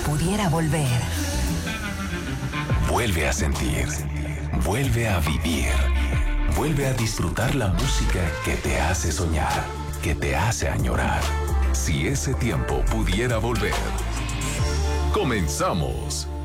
pudiera volver. Vuelve a sentir. Vuelve a vivir. Vuelve a disfrutar la música que te hace soñar, que te hace añorar. Si ese tiempo pudiera volver. Comenzamos.